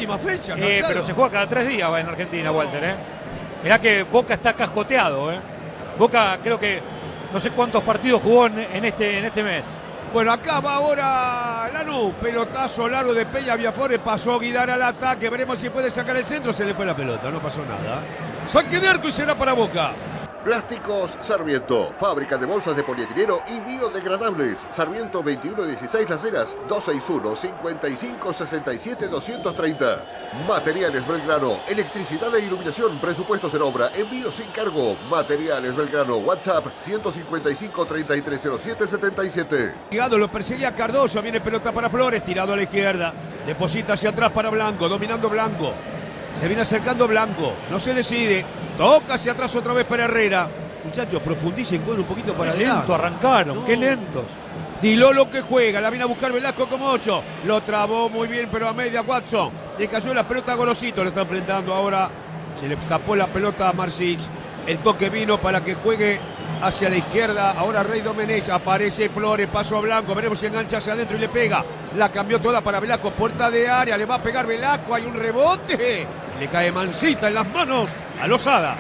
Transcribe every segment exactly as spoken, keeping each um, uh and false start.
última fecha. Eh, pero se juega cada tres días en Argentina, no. Walter. ¿eh? Mirá que Boca está cascoteado. ¿eh? Boca creo que no sé cuántos partidos jugó en, en, este, en este mes. Bueno, acá va ahora Lanús, pelotazo largo de Peña Viafore, pasó Guidar al ataque, veremos si puede sacar el centro, se le fue la pelota, no pasó nada. Saque de arco y será para Boca. Plásticos Sarmiento, fábrica de bolsas de polietileno y biodegradables. Sarmiento veintiuno dieciséis Las Heras, dos seis uno, cinco cinco, seis siete, dos tres cero. Materiales Belgrano, electricidad e iluminación, presupuestos en obra, envío sin cargo. Materiales Belgrano, WhatsApp ciento cincuenta y cinco, treinta y tres cero siete, setenta y siete. Llegado, lo perseguía Cardoso, viene pelota para Flores, tirado a la izquierda. Deposita hacia atrás para Blanco, dominando Blanco. Se viene acercando Blanco, no se decide. Toca hacia atrás otra vez para Herrera. Muchachos, profundicen, con un poquito para qué adelante. Lento arrancaron, no. Qué lentos. Di Lolo que juega, la viene a buscar Velasco como ocho. Lo trabó muy bien, pero a media Watson. Le cayó la pelota a Gorosito, le está enfrentando ahora. Se le escapó la pelota a Marsic. El toque vino para que juegue hacia la izquierda. Ahora Rey Domenech, aparece Flores, paso a Blanco. Veremos si engancha hacia adentro y le pega. La cambió toda para Velasco, puerta de área. Le va a pegar Velasco, hay un rebote. Le cae Mancita en las manos a Lozada.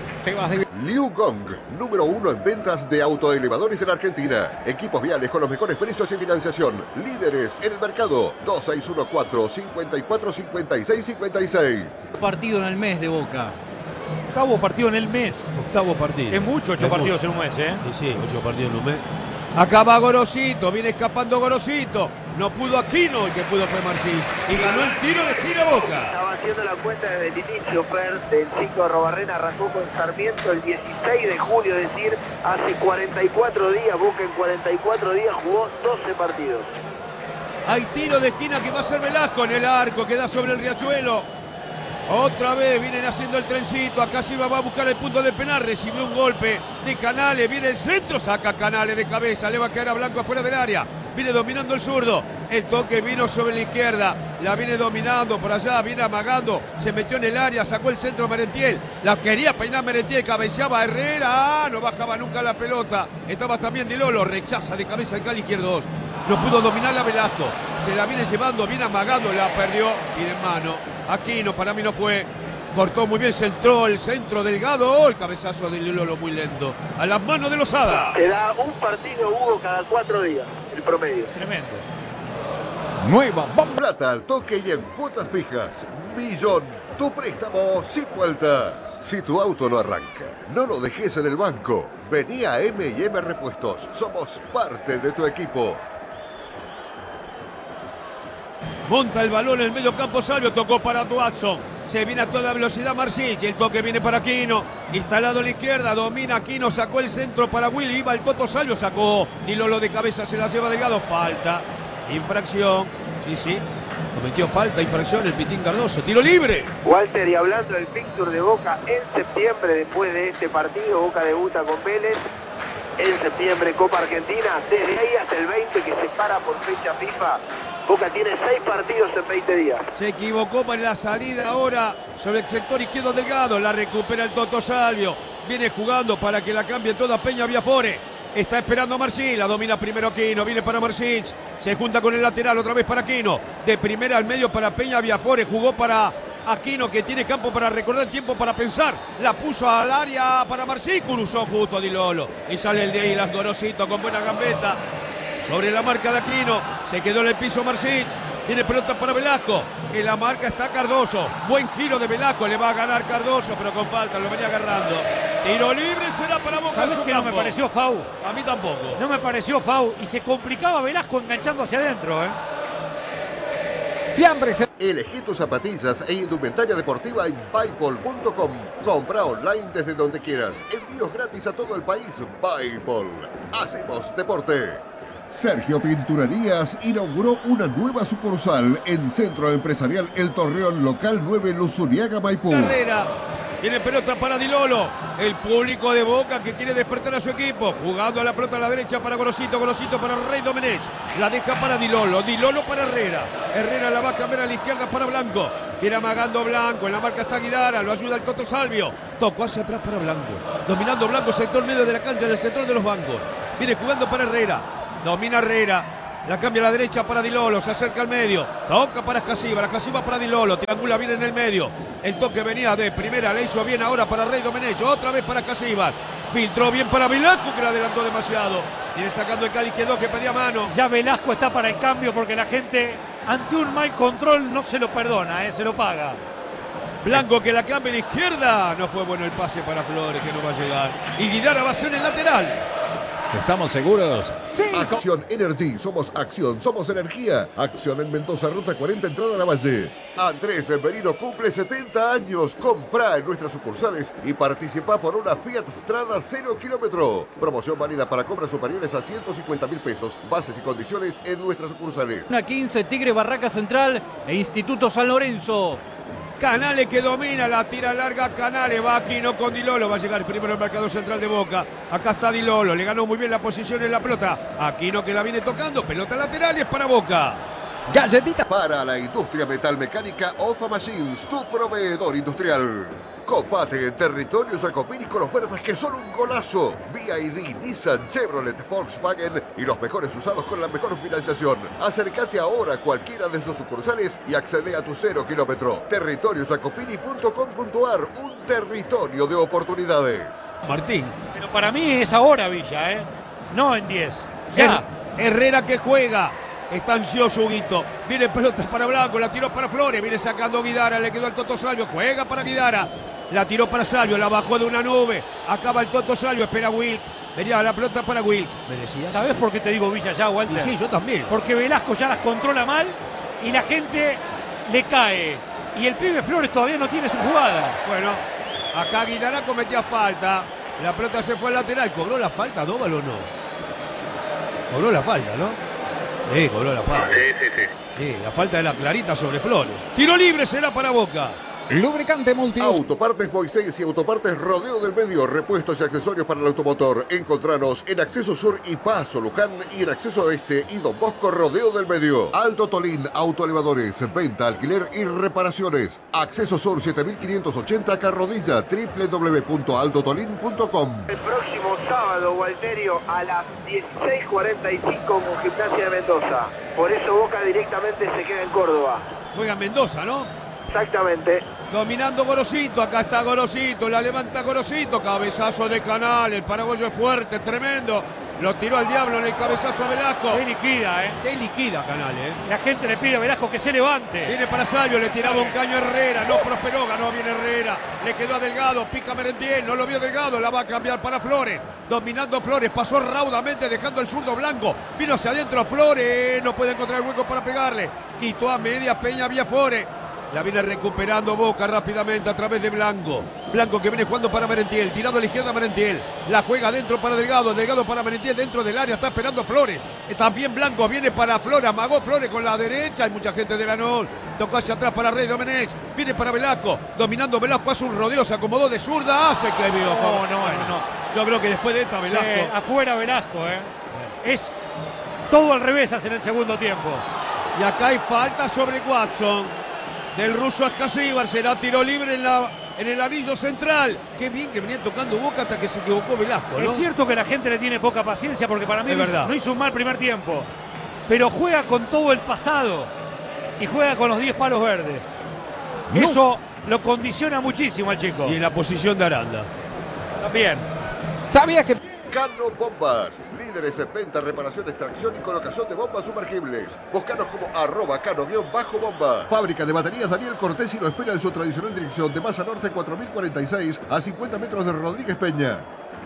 Liu Gong, número uno en ventas de autoelevadores en Argentina. Equipos viales con los mejores precios y financiación. Líderes en el mercado. dos seis uno cuatro, cinco cuatro, cinco seis cinco seis. Partido en el mes de Boca. Octavo partido en el mes. Octavo partido. Es mucho, ocho es partidos mucho. en un mes, ¿eh? Sí, sí, ocho partidos en un mes. Acá va Gorosito, viene escapando Gorosito. No pudo Aquino, el que pudo fue Marcís. Y ganó el tiro de gira Boca. Estaba haciendo la cuenta desde el inicio, Fer, del cinco de Robarrena. Arrancó con Sarmiento el dieciséis de julio, es decir, hace cuarenta y cuatro días. Boca en cuarenta y cuatro días jugó doce partidos. Hay tiro de esquina que va a ser Velasco en el arco, que da sobre el Riachuelo. Otra vez vienen haciendo el trencito. Acá Silva va a buscar el punto del penal. Recibió un golpe de Canales. Viene el centro. Saca Canales de cabeza. Le va a quedar a Blanco afuera del área. Viene dominando el zurdo. El toque vino sobre la izquierda. La viene dominando por allá. Viene amagando. Se metió en el área. Sacó el centro Merentiel. La quería peinar Merentiel. Cabeceaba Herrera. Ah, no bajaba nunca la pelota. Estaba también Di Lolo. Rechaza de cabeza el Cali izquierdo. No pudo dominarla Velasco. Se la viene llevando, viene amagando, la perdió. Y de mano. Aquino para mí no fue. Cortó muy bien, centró el centro delgado. Oh, el cabezazo de Lolo muy lento. A las manos de Lozada. Te da un partido, Hugo, cada cuatro días. El promedio. Tremendo. Nueva Bomba Plata al toque y en cuotas fijas. Millón. Tu préstamo sin vueltas. Si tu auto no arranca, no lo dejes en el banco. Vení a M y M Repuestos. Somos parte de tu equipo. Monta el balón en el medio campo Salvio, tocó para Watson. Se viene a toda velocidad Marsic, el toque viene para Aquino. Instalado a la izquierda, domina Aquino, sacó el centro para Willy, iba el Toto Salvio, sacó. Di Lolo de cabeza, se la lleva Delgado, falta. Infracción, sí, sí. Cometió falta, infracción el Pitín Cardoso, tiro libre. Walter, y hablando del fixture de Boca, en septiembre, después de este partido, Boca debuta con Vélez. En septiembre, Copa Argentina, desde ahí hasta el veinte, que se para por fecha FIFA. Boca tiene seis partidos en veinte días. Se equivocó para la salida ahora sobre el sector izquierdo Delgado. La recupera el Toto Salvio. Viene jugando para que la cambie toda Peña Viafore. Está esperando a Marsic. La domina primero Aquino. Viene para Marsic. Se junta con el lateral otra vez para Aquino. De primera al medio para Peña Viafore. Jugó para Aquino, que tiene campo para recordar, tiempo para pensar. La puso al área para Marsic. Cruzó justo Di Lolo. Y sale el de ahí, las Gorosito con buena gambeta. Sobre la marca de Aquino, se quedó en el piso Marsic, tiene pelota para Velasco, en la marca está Cardoso, buen giro de Velasco, le va a ganar Cardoso, pero con falta, lo venía agarrando. Tiro libre será para Boca. ¿Sabés que no me pareció Fau? A mí tampoco. No me pareció Fau y se complicaba Velasco enganchando hacia adentro, ¿eh? Fiambres. Elegí tus zapatillas e indumentaria deportiva en Buypol punto com. Compra online desde donde quieras. Envíos gratis a todo el país. Buypol. Hacemos deporte. Sergio Pinturerías inauguró una nueva sucursal en Centro Empresarial El Torreón, local nueve, Luzuriaga, Maipú. Carrera. Tiene pelota para Di Lolo. El público de Boca que quiere despertar a su equipo. Jugando a la pelota a la derecha para Gorosito. Gorosito para Rey Domenech. La deja para Di Lolo. Di Lolo para Herrera. Herrera la va a cambiar a la izquierda para Blanco. Viene amagando Blanco. En la marca está Guidara. Lo ayuda el Toto Salvio. Tocó hacia atrás para Blanco. Dominando Blanco, sector medio de la cancha, en el sector de los bancos. Viene jugando para Herrera. Domina Herrera. La cambia a la derecha para Di Lolo, se acerca al medio, toca para Escasiba, la Escasiba para Di Lolo, triangula bien en el medio. El toque venía de primera, le hizo bien ahora para Rey Domenech, otra vez para Escasiba. Filtró bien para Velasco, que la adelantó demasiado. Viene sacando el Cali, quedó que pedía mano. Ya Velasco está para el cambio porque la gente ante un mal control no se lo perdona, eh, se lo paga. Blanco que la cambia en la izquierda. No fue bueno el pase para Flores, que no va a llegar. Y Guidara va a ser el lateral. ¿Estamos seguros? Sí. Acción Energy, somos acción, somos energía. Acción en Mendoza, ruta cuarenta, entrada a la Valle. Andrés Merino cumple setenta años. Comprá en nuestras sucursales y participa por una Fiat Strada cero kilómetro. Promoción válida para compras superiores a ciento cincuenta mil pesos. Bases y condiciones en nuestras sucursales. Una quince, Tigre, Barraca Central e Instituto San Lorenzo. Canales que domina, la tira larga, Canales, va Aquino con Di Lolo, va a llegar primero el marcador central de Boca. Acá está Di Lolo, le ganó muy bien la posición en la pelota. Aquino que la viene tocando, pelota lateral y es para Boca. Galletita. Para la industria metalmecánica Ofa Machines, tu proveedor industrial. Copate en territorio Jacopini con ofertas que son un golazo. B Y D, Nissan, Chevrolet, Volkswagen y los mejores usados con la mejor financiación. Acércate ahora a cualquiera de sus sucursales y accede a tu cero kilómetro. territorio jacopini punto com punto ar, un territorio de oportunidades. Martín. Pero para mí es ahora Villa, ¿eh? No en diez. Ya. Her Herrera que juega. Está ansioso Huguito. Viene pelotas para Blanco, la tiró para Flores. Viene sacando Guidara, le quedó al Toto Salvio. Juega para Guidara. La tiró para Salvio, la bajó de una nube. Acaba el Toto Salvio, espera Wilk. Venía la pelota para Wilk. ¿Me decías? ¿Sabés por qué te digo Villa ya, Walter? Y sí, yo también. Porque Velasco ya las controla mal y la gente le cae. Y el pibe Flores todavía no tiene su jugada. Bueno, acá Guidara cometía falta. La pelota se fue al lateral. ¿Cobró la falta, Dóval o no? Cobró la falta, ¿no? Sí, cobró la falta. Sí, sí, sí. Sí, la falta de la clarita sobre Flores. Tiro libre será para Boca. Lubricante multiuso. Autopartes Moisés y Autopartes Rodeo del Medio. Repuestos y accesorios para el automotor. Encontranos en Acceso Sur y Paso Luján y en Acceso Oeste y Don Bosco Rodeo del Medio. Aldo Tolín Autoelevadores. Venta, alquiler y reparaciones. Acceso Sur siete mil quinientos ochenta Carrodilla. doble u doble u doble u punto aldo tolín punto com. El próximo sábado, Walterio, a las dieciséis cuarenta y cinco con Gimnasia de Mendoza. Por eso Boca directamente se queda en Córdoba. Juega en Mendoza, ¿no? Exactamente. Dominando Gorosito, acá está Gorosito, la levanta Gorosito, cabezazo de Canal, el paraguayo es fuerte, tremendo, lo tiró al diablo en el cabezazo a Velasco. Qué liquida, ¿eh? Qué liquida Canal, ¿eh? La gente le pide a Velasco que se levante. Viene para Salvio, le tiraba un caño a Herrera, no prosperó, ganó bien Herrera, le quedó a Delgado, pica Merentiel, no lo vio Delgado, la va a cambiar para Flores, dominando Flores, pasó raudamente dejando el zurdo Blanco, vino hacia adentro Flores, no puede encontrar el hueco para pegarle, quitó a media Peña vía Flores. La viene recuperando Boca rápidamente a través de Blanco. Blanco que viene jugando para Merentiel. Tirado a la izquierda Merentiel. La juega dentro para Delgado. Delgado para Merentiel dentro del área. Está esperando Flores. También Blanco viene para Flores. Amagó Flores con la derecha. Hay mucha gente de Lanol. Tocó hacia atrás para Rey Domenech. Viene para Velasco. Dominando Velasco. Hace un rodeo. Se acomodó de zurda. Hace que vio. No, no, bueno, no. Yo creo que después de esta Velasco. Sí, afuera Velasco, ¿eh? Es todo al revés hace en el segundo tiempo. Y acá hay falta sobre Watson. Del ruso Escasíbar, será tiro libre en, la, en el anillo central. Qué bien que venía tocando Boca hasta que se equivocó Velasco, ¿no? Es cierto que la gente le tiene poca paciencia porque para mí es no, verdad. hizo, no hizo un mal primer tiempo. Pero juega con todo el pasado y juega con los diez palos verdes. No. Eso lo condiciona muchísimo al chico. Y en la posición de Aranda. También. ¿Sabía que Cano Bombas, líderes en venta, reparación, extracción y colocación de bombas sumergibles. Búscanos como arroba cano-bomba. Fábrica de baterías Daniel Cortés y lo espera en su tradicional dirección de Masa Norte cuatro mil cuarenta y seis a cincuenta metros de Rodríguez Peña.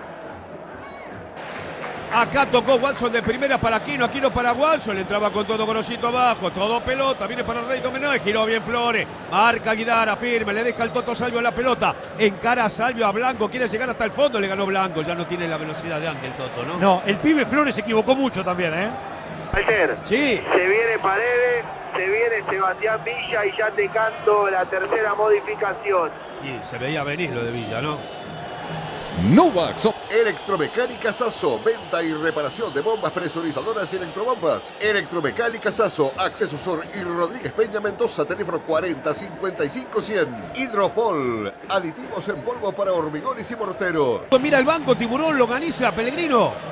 Acá tocó Watson de primera para Aquino, Aquino para Watson, le entraba con todo Gorosito abajo, todo pelota, viene para el Rey Domenech, giró bien Flores, marca Guidara, firme, le deja el Toto Salvio la pelota, encara a Salvio a Blanco, quiere llegar hasta el fondo, le ganó Blanco, ya no tiene la velocidad de antes el Toto, ¿no? No, el pibe Flores se equivocó mucho también, ¿eh? Walter, Sí. se viene Paredes, se viene Sebastián Villa y ya te canto la tercera modificación. Y se veía venir lo de Villa, ¿no? Nuvax? Electromecánica Sasso, venta y reparación de bombas presurizadoras y electrobombas. Electromecánica Sasso, Acceso Sur y Rodríguez Peña Mendoza, teléfono cuarenta cincuenta y cinco cien. Hidropol, aditivos en polvo para hormigones y morteros. Pues mira el banco, Tiburón, Longaniza, Pellegrino.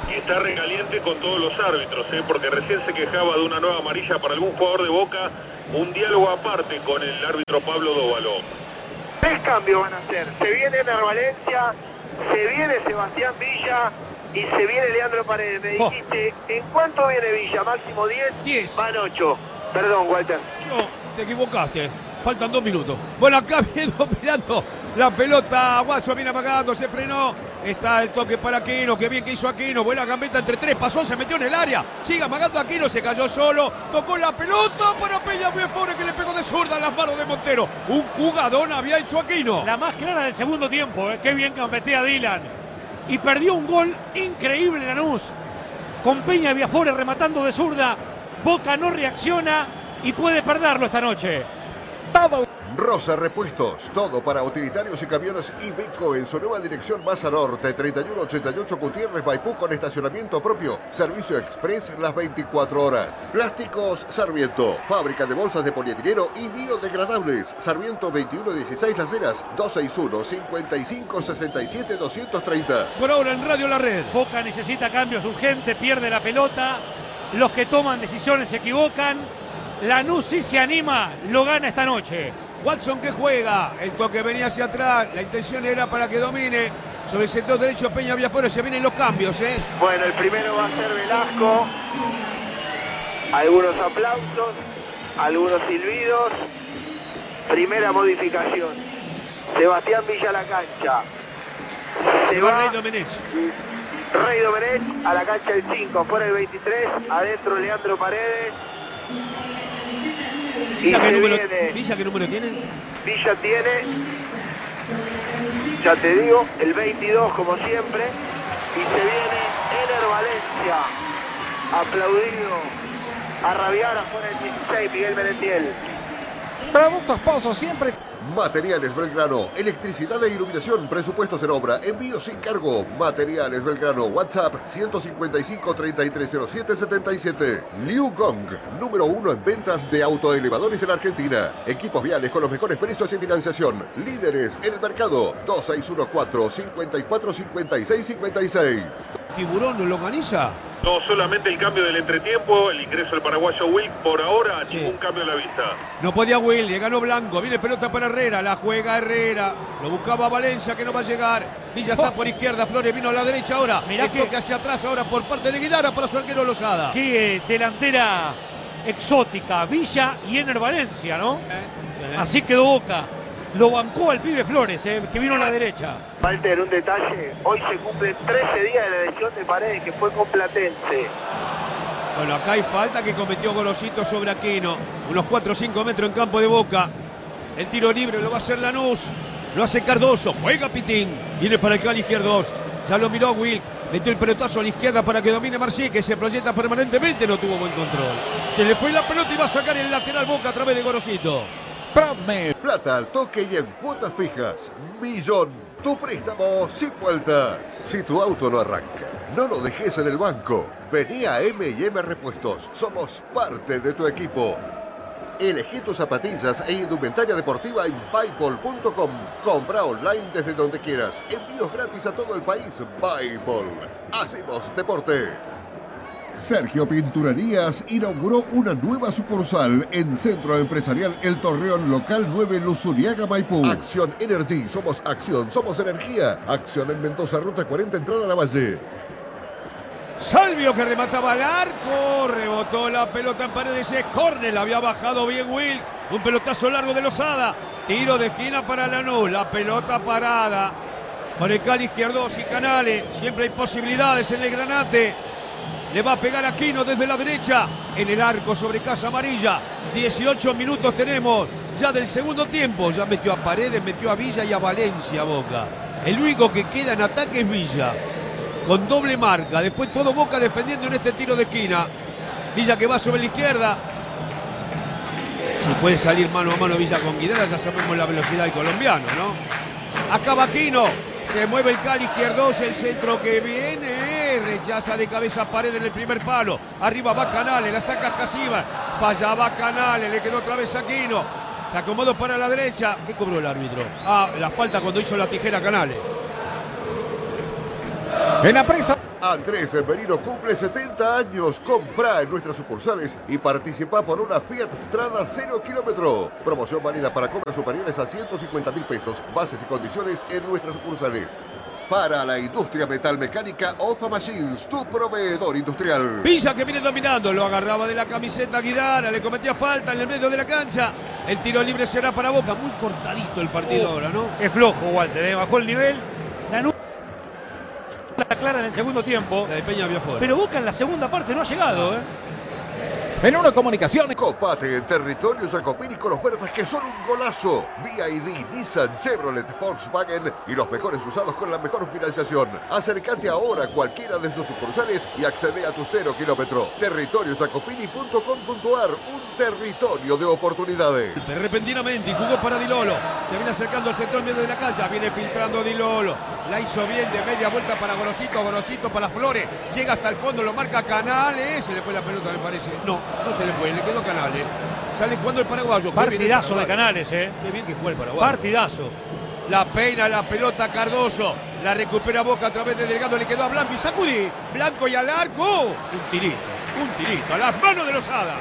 Y está recaliente con todos los árbitros, ¿eh? Porque recién se quejaba de una nueva amarilla para algún jugador de Boca. Un diálogo aparte con el árbitro Pablo Dóvalo. Tres cambios van a hacer. Se viene Ener Valencia, se viene Sebastián Villa y se viene Leandro Paredes. Me dijiste, oh. ¿en cuánto viene Villa? Máximo diez. diez. Van ocho. Perdón, Walter. No, te equivocaste. Faltan dos minutos. Bueno, acá viendo, mirando la pelota. Guaso viene apagando, se frenó. Está el toque para Aquino. Qué bien que hizo Aquino. Buena gambeta entre tres. Pasó, se metió en el área. Sigue amagando Aquino. Se cayó solo. Tocó la pelota para Peña Viafore, que le pegó de zurda en las manos de Montero. Un jugadón había hecho Aquino. La más clara del segundo tiempo. ¿eh? Qué bien gambetea Dylan. Y perdió un gol increíble Lanús. Con Peña Viafore rematando de zurda. Boca no reacciona y puede perderlo esta noche. Todo. Rosa Repuestos, todo para utilitarios y camiones Iveco en su nueva dirección Maza Norte, treinta y uno ochenta y ocho Gutiérrez, Maipú, con estacionamiento propio, servicio express las veinticuatro horas. Plásticos Sarmiento, fábrica de bolsas de polietileno y biodegradables. Sarmiento veintiuno dieciséis Las Heras, dos seis uno, cincuenta y cinco sesenta y siete, doscientos treinta. Por ahora en Radio La Red. Boca necesita cambios urgentes, pierde la pelota, los que toman decisiones se equivocan. Lanús sí se anima, lo gana esta noche. Watson que juega, el toque venía hacia atrás, la intención era para que domine. Sobre el sector derecho Peña Viafore, se vienen los cambios, ¿eh? Bueno, el primero va a ser Velasco. Algunos aplausos, algunos silbidos. Primera modificación. Sebastián Villa a la cancha. Se va Rey Domenech. Rey Domenech a la cancha el cinco, fuera el veintitrés, adentro Leandro Paredes. Villa, ¿qué número, viene, Villa, ¿qué número tiene? Villa tiene, ya te digo, el veintidós como siempre. Y se viene Ener Valencia, aplaudido, a rabiar afuera el dieciséis, Miguel Merentiel. Productos Pozo siempre. Materiales Belgrano, electricidad e iluminación, presupuestos en obra, envío sin cargo. Materiales Belgrano, WhatsApp ciento cincuenta y cinco, treinta y tres cero siete, setenta y siete. Liu Gong, número uno en ventas de autoelevadores en Argentina. Equipos viales con los mejores precios y financiación. Líderes en el mercado. dos seis uno cuatro, cinco cuatro, cinco seis, cinco seis. ¿Tiburón no lo organiza? No solamente el cambio del entretiempo, el ingreso del paraguayo Wilk, por ahora Sí. ningún cambio a la vista. No podía Will, le ganó Blanco, viene pelota para Herrera, la juega Herrera, lo buscaba Valencia que no va a llegar. Villa está por izquierda, Flores vino a la derecha ahora. Mirá el que- toque hacia atrás ahora por parte de Guidara para su arquero Lozada. Qué delantera exótica, Villa y Ener Valencia, ¿no? Eh, Así quedó Boca. Lo bancó al pibe Flores, eh, que vino a la derecha. Walter, un detalle, hoy se cumplen trece días de la lesión de Paredes, que fue con Platense. Bueno, acá hay falta que cometió Gorosito sobre Aquino. Unos cuatro o cinco metros en campo de Boca. El tiro libre lo va a hacer Lanús. Lo hace Cardoso. Juega Pitín. Viene para el Cali izquierdo. Ya lo miró Wilk. Metió el pelotazo a la izquierda para que domine Marcí, que se proyecta permanentemente. No tuvo buen control. Se le fue la pelota y va a sacar el lateral Boca a través de Gorosito. Prodmed. Plata al toque y en cuotas fijas. Millón. Tu préstamo sin vueltas. Si tu auto no arranca, no lo dejes en el banco. Vení a M y M Repuestos. Somos parte de tu equipo. Elegí tus zapatillas e indumentaria deportiva en Byball punto com. Compra online desde donde quieras. Envíos gratis a todo el país. Byball. Hacemos deporte. Sergio Pinturerías inauguró una nueva sucursal en Centro Empresarial El Torreón, local nueve, Luzuriaga, Maipú. Acción Energy, somos acción, somos energía. Acción en Mendoza, ruta cuarenta, entrada a la Valle. Salvio que remataba al arco, rebotó la pelota en Paredes, es córner, la había bajado bien Will, un pelotazo largo de Lozada, tiro de esquina para Lanús, la pelota parada por el Cali izquierdo y Canales, siempre hay posibilidades en el Granate, le va a pegar Aquino desde la derecha, en el arco sobre Casa Amarilla, dieciocho minutos tenemos ya del segundo tiempo, ya metió a Paredes, metió a Villa y a Valencia Boca, el único que queda en ataque es Villa. Con doble marca, después todo Boca defendiendo en este tiro de esquina. Villa que va sobre la izquierda. Si puede salir mano a mano Villa con Guidara, ya sabemos la velocidad del colombiano, ¿no? Acá Aquino, se mueve el Cali izquierdo, el centro que viene, rechaza de cabeza Paredes en el primer palo. Arriba va Canales, la saca Casiva, fallaba Canales, le quedó otra vez Aquino. Se acomodó para la derecha. ¿Qué cobró el árbitro? Ah, la falta cuando hizo la tijera Canales. En la presa. Andrés Merino cumple setenta años. Comprá en nuestras sucursales y participa por una Fiat Strada cero kilómetro. Promoción válida para compras superiores a ciento cincuenta mil pesos. Bases y condiciones en nuestras sucursales. Para la industria metalmecánica, Ofa Machines, tu proveedor industrial. Villa que viene dominando, lo agarraba de la camiseta Guidara, le cometía falta en el medio de la cancha. El tiro libre será para Boca, muy cortadito el partido. Uf, ahora, ¿no? Es flojo, Walter, ¿eh? Bajó el nivel. Lanús la clara en el segundo tiempo. La de Peña Viafora. Pero Boca en la segunda parte no ha llegado, ¿eh? En una comunicación. Copate en territorio Jacopini con ofertas que son un golazo. B Y D, Nissan, Chevrolet, Volkswagen y los mejores usados con la mejor financiación. Acércate ahora a cualquiera de sus sucursales y accede a tu cero kilómetro. territorio jacopini punto com punto ar, un territorio de oportunidades. Repentinamente y jugó para Di Lolo. Se viene acercando al sector medio de la cancha. Viene filtrando Di Lolo. La hizo bien de media vuelta para Gorosito. Gorosito para Flores. Llega hasta el fondo, lo marca Canales. Se le fue la pelota, me parece. No, no se le fue, le quedó Canales. Sale jugando el paraguayo. Partidazo de Canales, eh. Qué bien que juega el paraguayo. Partidazo. La peina la pelota Cardoso. La recupera Boca a través de Delgado. Le quedó a Blanco y sacudí. Blanco y al arco. Un tirito, un tirito. A las manos de Lozada.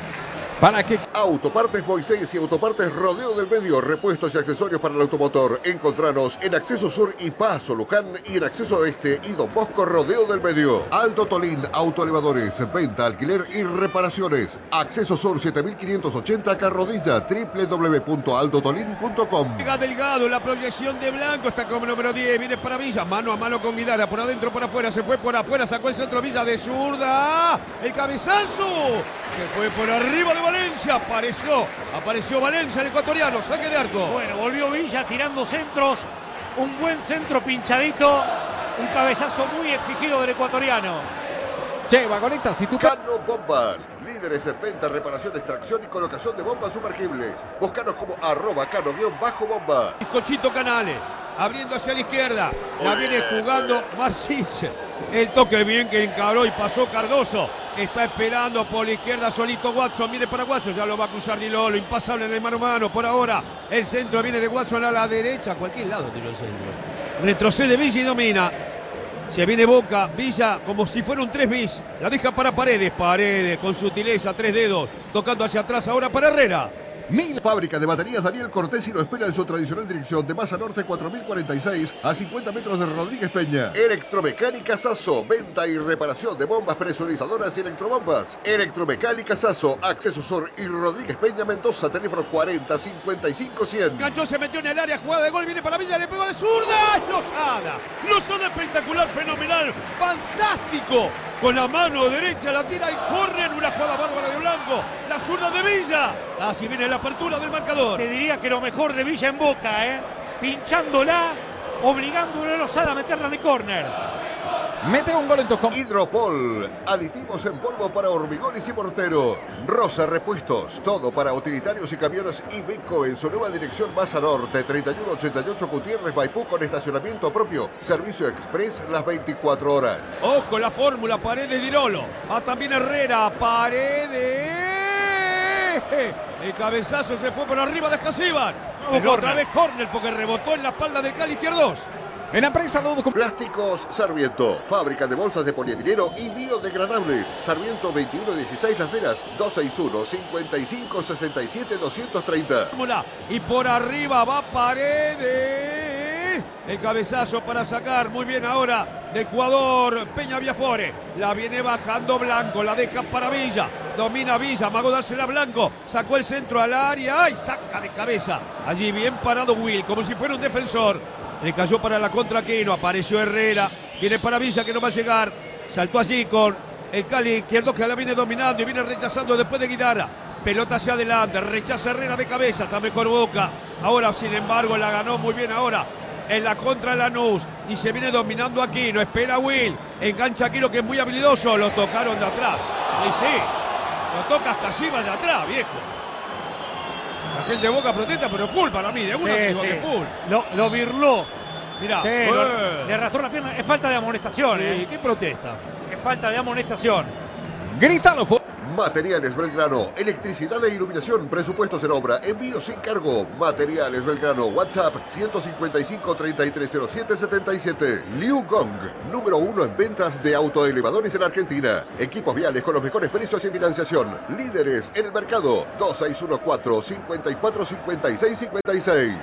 Para que Autopartes Moisés y Autopartes Rodeo del Medio, repuestos y accesorios para el automotor. Encontranos en Acceso Sur y Paso Luján y en Acceso Oeste y Don Bosco Rodeo del Medio. Alto Tolín Autoelevadores, venta, alquiler y reparaciones. Acceso Sur siete mil quinientos ochenta Carrodilla, w w w punto alto tolín punto com. Llega Delgado, la proyección de Blanco está como número diez, viene para Villa, mano a mano con Guidara, por adentro, por afuera, se fue por afuera, sacó el centro Villa de zurda, el cabezazo, que fue por arriba de Valencia, apareció, apareció Valencia, el ecuatoriano, saque de arco. Bueno, volvió Villa tirando centros, un buen centro pinchadito, un cabezazo muy exigido del ecuatoriano. Che, vagoneta, si tú... Cano Bombas, líderes en venta, reparación, extracción y colocación de bombas sumergibles. Búscanos como arroba cano-bomba. Cochito Canales, abriendo hacia la izquierda, la viene jugando Marcis. El toque bien que encaró y pasó Cardoso. Está esperando por la izquierda solito Watson. Viene para Watson, ya lo va a cruzar Di Lolo. Impasable en el mano a mano por ahora. El centro viene de Watson a la derecha. A cualquier lado tiró el centro. Retrocede Villa y domina. Se viene Boca, Villa como si fuera un tres bis. La deja para Paredes. Paredes con sutileza, tres dedos. Tocando hacia atrás ahora para Herrera. Mil Fábrica de baterías Daniel Cortesi lo espera en su tradicional dirección de Maza Norte cuatro mil cuarenta y seis a cincuenta metros de Rodríguez Peña. Electromecánica Sasso, venta y reparación de bombas presurizadoras y electrobombas. Electromecánica Sasso, Acceso Sur y Rodríguez Peña Mendoza, teléfono cuarenta cincuenta y cinco cien. Ganchó, se metió en el área, jugada de gol, viene para Villa, le pegó de zurda. Lozada, Lozada espectacular, fenomenal, fantástico. Con la mano derecha la tira y corre en una jugada bárbara de Blanco. La zurda de Villa. Así viene la apertura del marcador. Te diría que lo mejor de Villa en Boca, ¿eh? Pinchándola, obligándole a Lozada a meterla en el córner. Mete un gol en tu com... Hidropol, aditivos en polvo para hormigones y morteros. Rosa Repuestos, todo para utilitarios y camiones Iveco en su nueva dirección Maza Norte, treinta y uno ochenta y ocho Gutiérrez Maipú con estacionamiento propio. Servicio express las veinticuatro horas. Ojo la fórmula, Paredes Di Lolo. Va también Herrera, Paredes. El cabezazo se fue por arriba de Escasíbar. Pero otra vez córner porque rebotó en la espalda del Cali izquierdos. En la prensa todo con... Plásticos Sarmiento, fábrica de bolsas de polietileno y biodegradables. Sarmiento veintiuno dieciséis Las Heras, dos seis uno, cincuenta y cinco sesenta y siete, doscientos treinta. Y por arriba va Paredes. El cabezazo para sacar muy bien ahora del jugador Peña Viafore. La viene bajando Blanco, la deja para Villa. Domina Villa, amagó dársela a Blanco. Sacó el centro al área y saca de cabeza. Allí bien parado Will, como si fuera un defensor. Le cayó para la contra Aquino, apareció Herrera, viene para Villa que no va a llegar, saltó allí con el Cali izquierdo que la viene dominando y viene rechazando después de Guidara. Pelota hacia adelante, rechaza Herrera de cabeza, está mejor Boca. Ahora sin embargo la ganó muy bien ahora en la contra Lanús y se viene dominando Aquino, espera Will, engancha Aquino que es muy habilidoso, lo tocaron de atrás. Y sí, lo toca hasta arriba de atrás, viejo. La gente de Boca protesta, pero full para mí, de alguna sí, digo sí. que full. Lo, lo birló. Mirá, sí, eh. lo, le arrastró la pierna. Es falta de amonestación, Sí, ¿eh? ¿qué protesta? Es falta de amonestación. Grítalo. Materiales Belgrano, electricidad e iluminación, presupuestos en obra, envío sin cargo. Materiales Belgrano, WhatsApp ciento cincuenta y cinco, treinta y tres cero siete, setenta y siete. Liu Gong, número uno en ventas de autoelevadores en Argentina. Equipos viales con los mejores precios y financiación. Líderes en el mercado. dos seis uno cuatro, cinco cuatro, cinco seis cinco seis.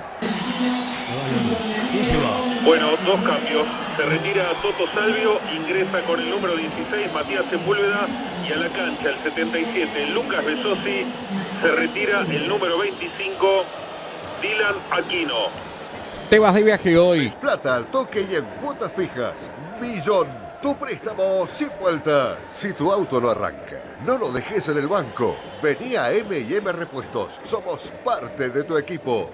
Bueno, dos cambios. Se retira Toto Salvio, ingresa con el número dieciséis Matías Sepúlveda y a la cancha el setenta y siete Lucas Besosi. Se retira el número veinticinco Dylan Aquino. Te vas de viaje hoy. Plata al toque y en cuotas fijas. Millón. Tu préstamo sin vuelta. Si tu auto no arranca, no lo dejes en el banco. Vení a M y M Repuestos. Somos parte de tu equipo.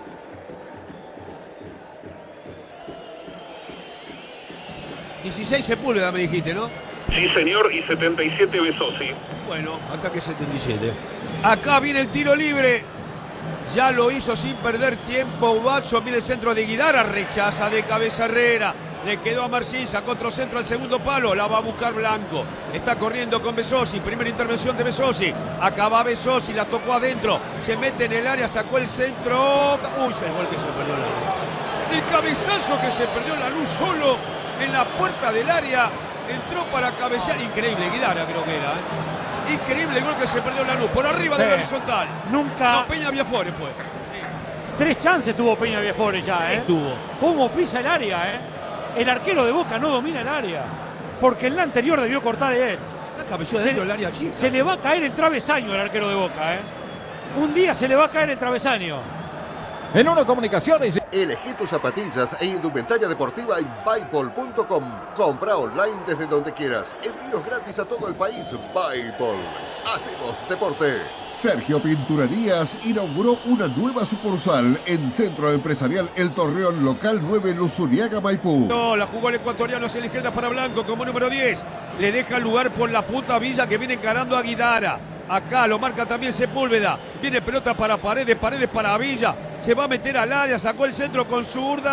dieciséis Sepúlveda me dijiste, ¿no? Sí, señor, y setenta y siete Besosi. Bueno, ataque setenta y siete. Acá viene el tiro libre. Ya lo hizo sin perder tiempo Watson. Viene el centro de Guidara. Rechaza de cabeza Herrera. Le quedó a Marcín. Sacó otro centro al segundo palo. La va a buscar Blanco. Está corriendo con Besosi. Primera intervención de Besosi. Acaba Besosi. La tocó adentro. Se mete en el área. Sacó el centro. Uy, el gol que se perdió la luz. El cabezazo que se perdió la luz solo en la puerta del área. Entró para cabecear. Increíble. Guidara creo que era, ¿eh? Increíble el gol que se perdió la luz. Por arriba sí. Del horizontal. Nunca. No, Peña Viafore fue. Sí. Tres chances tuvo Peña Viafore ya, ¿eh? Tuvo. ¿Cómo pisa el área, eh? El arquero de Boca no domina el área. Porque en la anterior debió cortar él. La cabeceó dentro del área chica. Se le va a caer el travesaño al arquero de Boca, ¿eh? Un día se le va a caer el travesaño. En Uno Comunicaciones. Elegí tus zapatillas e indumentaria deportiva en Buypol punto com. Compra online desde donde quieras. Envíos gratis a todo el país. Buypol. Hacemos deporte. Sergio Pinturerías inauguró una nueva sucursal en Centro Empresarial El Torreón, local nueve, Luzuriaga, Maipú. No, la jugó el ecuatoriano hacia la izquierda para Blanco como número diez. Le deja el lugar por la punta Villa que viene encarando a Guidara. Acá lo marca también Sepúlveda. Viene pelota para Paredes, Paredes para Villa. Se va a meter al área, sacó el centro con zurda.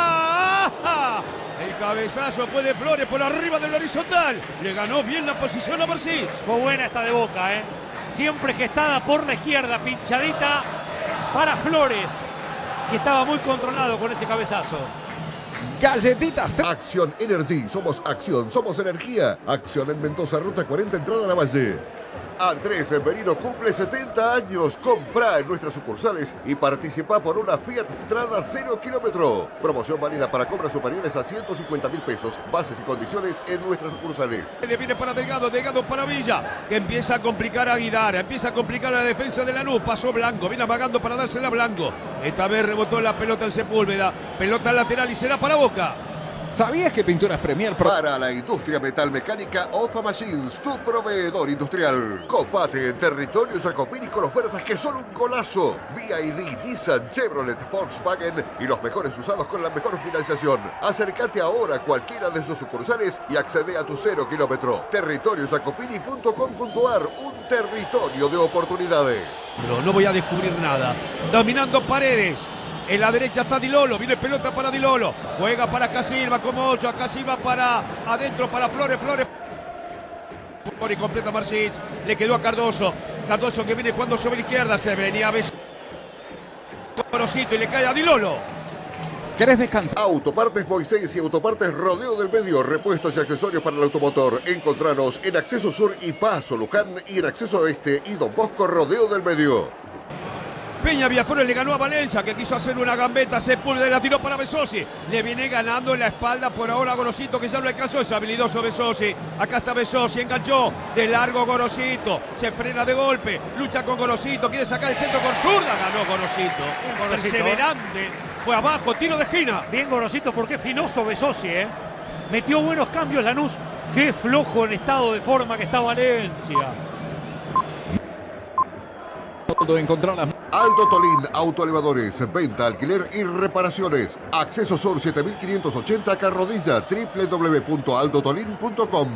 ¡Ah! El cabezazo fue de Flores por arriba del horizontal. Le ganó bien la posición a Marcín. Fue buena esta de Boca, ¿eh? Siempre gestada por la izquierda, pinchadita para Flores, que estaba muy controlado con ese cabezazo. Galletitas. Acción Energy. Somos acción, somos energía. Acción en Mendoza, ruta cuarenta, entrada a la Valle. Andrés Merino cumple setenta años. Comprá en nuestras sucursales y participa por una Fiat Strada cero kilómetro. Promoción válida para compras superiores a ciento cincuenta mil pesos. Bases y condiciones en nuestras sucursales. Le viene para Delgado, Delgado para Villa, que empieza a complicar a Guidara, empieza a complicar a la defensa de Lanús. Pasó Blanco, viene amagando para dársela a Blanco. Esta vez rebotó la pelota en Sepúlveda. Pelota lateral y será para Boca. ¿Sabías que Pinturas Premier Pro... Para la industria metalmecánica, Ofa Machines, tu proveedor industrial. Copate en territorio Jacopini con ofertas que son un golazo. B I D, Nissan, Chevrolet, Volkswagen y los mejores usados con la mejor financiación. Acércate ahora a cualquiera de sus sucursales y accede a tu cero kilómetro. territorio jacopini punto com punto ar, un territorio de oportunidades. Pero no voy a descubrir nada. Dominando Paredes. En la derecha está Di Lolo, viene pelota para Di Lolo. Juega para Casilva como ocho, acá Silva para adentro para Flores, Flores. Y completa Marcín, le quedó a Cardoso. Cardoso que viene jugando sobre la izquierda, se venía a beso. Gorosito y le cae a Di Lolo. ¿Querés descansar? Autopartes Moisés y Autopartes Rodeo del Medio, repuestos y accesorios para el automotor. Encontranos en Acceso Sur y Paso Luján y en Acceso Oeste y Don Bosco Rodeo del Medio. Peña Viafore le ganó a Valencia, que quiso hacer una gambeta. Sepúlveda la tiró para Besosi. Le viene ganando en la espalda por ahora Gorosito, que ya lo alcanzó. Es habilidoso Besosi. Acá está Besosi, enganchó de largo Gorosito. Se frena de golpe, lucha con Gorosito. Quiere sacar el centro con zurda. Ganó Gorosito. Perseverante. Fue abajo, tiro de esquina. Bien Gorosito, porque finoso Besosi, ¿eh? Metió buenos cambios Lanús. Qué flojo en estado de forma que está Valencia. Encontrarlas. Aldo Tolín, autoelevadores, venta, alquiler y reparaciones. Acceso Sur siete mil quinientos ochenta, Carrodilla, doble u doble u doble u punto aldo tolín punto com.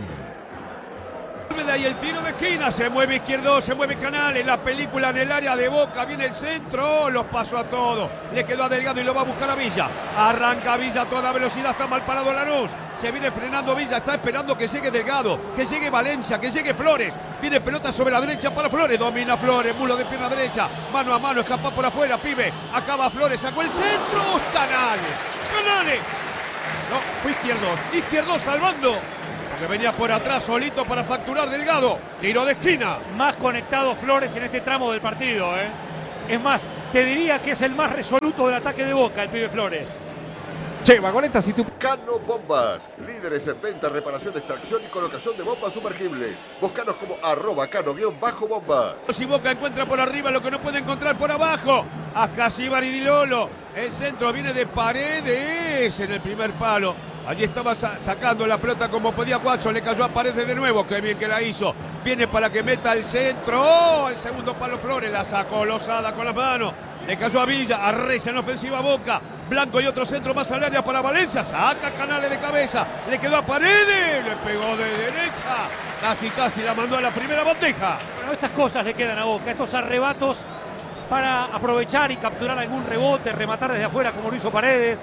Y el tiro de esquina, se mueve izquierdo, se mueve Canales, la película en el área de Boca, viene el centro, los pasó a todos, le quedó a Delgado y lo va a buscar a Villa, arranca Villa a toda velocidad, está mal parado Lanús, Se viene frenando Villa, está esperando que llegue Delgado, que llegue Valencia, que llegue Flores. Viene pelota sobre la derecha para Flores. Domina Flores, mulo de pierna derecha. Mano a mano, escapa por afuera, pibe. Acaba Flores, sacó el centro. Canales, Canales. No, fue izquierdo, izquierdo salvando. Que venía por atrás solito para facturar Delgado. Tiro de esquina. Más conectado Flores en este tramo del partido, ¿eh? Es más, te diría que es el más resoluto del ataque de Boca, el pibe Flores. Che, vagonetas, si tú... Cano Bombas, líderes en venta, reparación, extracción y colocación de bombas sumergibles. Búscanos como arroba cano-bombas. Si Boca encuentra por arriba lo que no puede encontrar por abajo. Acá Sibar y Di Lolo. El centro viene de Paredes en el primer palo. Allí estaba sa sacando la pelota como podía Watson, le cayó a Paredes de nuevo, qué bien que la hizo. Viene para que meta el centro, ¡oh! El segundo palo Flores, la sacó Lozada con las manos. Le cayó a Villa, a Reyes en ofensiva Boca. Blanco y otro centro más al área para Valencia, saca Canales de cabeza, le quedó a Paredes, le pegó de derecha. Casi, casi la mandó a la primera bandeja. Bueno, estas cosas le quedan a Boca, estos arrebatos para aprovechar y capturar algún rebote, rematar desde afuera como lo hizo Paredes.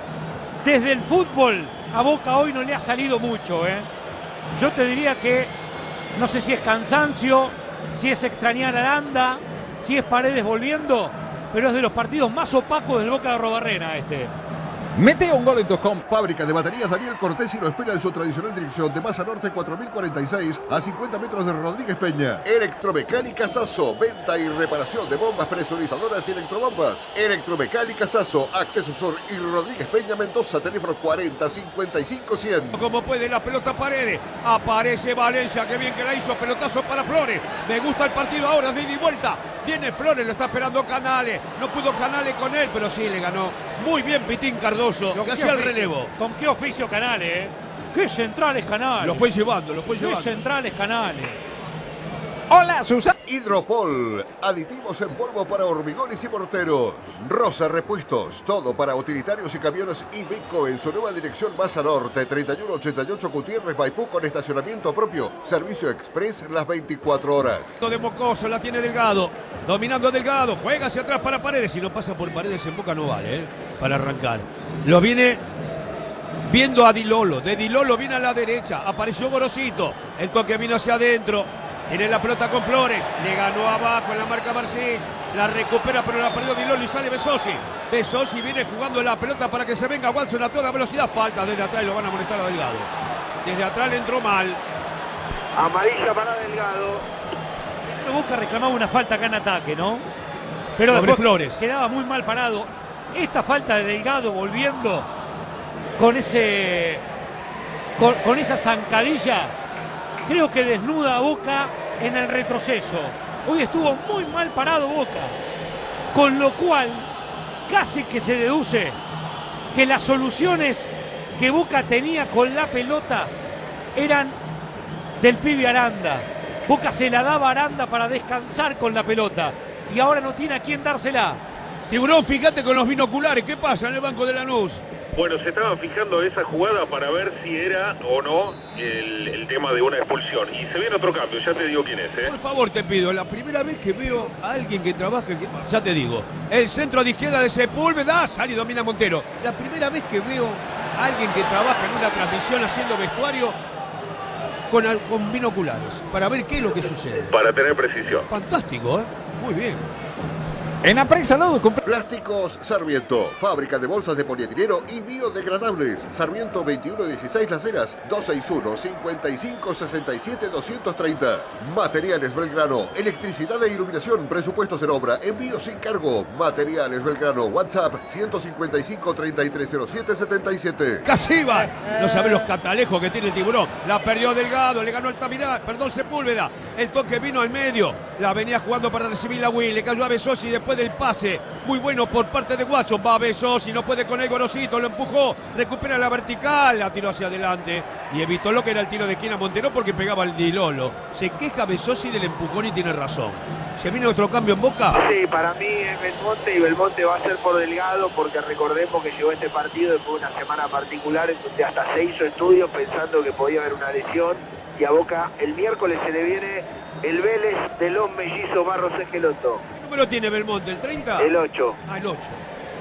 Desde el fútbol a Boca hoy no le ha salido mucho, ¿eh? Yo te diría que no sé si es cansancio, si es extrañar a Aranda, si es Paredes volviendo, pero es de los partidos más opacos del Boca de Arrobarrena este. Mete un gol en tus comp. Fábrica de baterías Daniel Cortés lo espera en su tradicional dirección de Maza Norte cuatro mil cuarenta y seis a cincuenta metros de Rodríguez Peña. Electromecánica Sasso, venta y reparación de bombas presurizadoras y electrobombas. Electromecánica Sasso, Acceso Sur y Rodríguez Peña Mendoza, teléfono cuarenta cincuenta y cinco cien. Como puede la pelota Paredes, aparece Valencia, qué bien que la hizo, pelotazo para Flores. Me gusta el partido ahora, de ida y vuelta. Viene Flores, lo está esperando Canales. No pudo Canales con él, pero sí le ganó. Muy bien Pitín Cardoso, que hacía el relevo. ¿Con qué oficio Canales, eh? ¡Qué centrales Canales! Lo fue llevando, lo fue llevando. ¡Qué centrales Canales! Hola, Susana. Hidropol, aditivos en polvo para hormigones y morteros. Rosa Repuestos, todo para utilitarios y camiones Iveco en su nueva dirección Maza Norte, treinta y uno ochenta y ocho Gutiérrez, Maipú, con estacionamiento propio. Servicio express las veinticuatro horas. De Mocoso, la tiene Delgado, dominando Delgado, juega hacia atrás para Paredes. Si no pasa por Paredes en Boca no vale, ¿eh? Para arrancar. Lo viene viendo a Di Lolo, de Di Lolo viene a la derecha, apareció Gorosito, el toque vino hacia adentro. Tiene la pelota con Flores, le ganó abajo en la marca Barcís, la recupera pero la perdió Di Lolo y sale Besosi. Besosi viene jugando la pelota para que se venga Watson a toda velocidad, falta desde atrás y lo van a molestar a Delgado. Desde atrás le entró mal. Amarilla para Delgado. Boca reclamaba una falta acá en ataque, ¿no? Pero Sobre después Flores. Quedaba muy mal parado. Esta falta de Delgado volviendo con ese con, con esa zancadilla, creo que desnuda a Boca en el retroceso. Hoy estuvo muy mal parado Boca, con lo cual casi que se deduce que las soluciones que Boca tenía con la pelota eran del pibe Aranda. Boca se la daba a Aranda para descansar con la pelota y ahora no tiene a quién dársela. Tiburón, fíjate con los binoculares, ¿qué pasa en el banco de Lanús? Bueno, se estaban fijando esa jugada para ver si era o no el, el tema de una expulsión. Y se viene otro cambio, ya te digo quién es, ¿eh? Por favor, te pido, la primera vez que veo a alguien que trabaja, que, ya te digo, el centro de izquierda de Sepúlveda, sale y domina Montero. La primera vez que veo a alguien que trabaja en una transmisión haciendo vestuario con, con binoculares, para ver qué es lo que sucede. Para tener precisión. Fantástico, ¿eh? Muy bien. En Apresa Lodo compré... Plásticos Sarmiento, fábrica de bolsas de polietileno y biodegradables. Sarmiento veintiuno dieciséis Las Heras, dos seis uno, cincuenta y cinco sesenta y siete, doscientos treinta. Materiales Belgrano, electricidad e iluminación, presupuestos en obra, envío sin cargo. Materiales Belgrano, WhatsApp ciento cincuenta y cinco, treinta y tres cero siete, setenta y siete. Casiva, no sabe los catalejos que tiene el Tiburón. La perdió Delgado, le ganó el Taminá, perdón, Sepúlveda. El toque vino al medio, la venía jugando para recibir la Will, le cayó a Besosi después del pase, muy bueno por parte de Watson, va Besosi, no puede con el Gorosito, lo empujó, recupera la vertical, la tiró hacia adelante y evitó lo que era el tiro de esquina Montero porque pegaba el Di Lolo. Se queja Besosi del empujón y tiene razón. ¿Se viene otro cambio en Boca? Sí, para mí es Belmonte y Belmonte va a ser por Delgado porque recordemos que llegó este partido después de una semana particular en donde hasta se hizo estudios pensando que podía haber una lesión y a Boca el miércoles se le viene el Vélez de los mellizos Barros Esqueloto. ¿Qué número tiene Belmonte? ¿El treinta? El ocho. Ah, el ocho.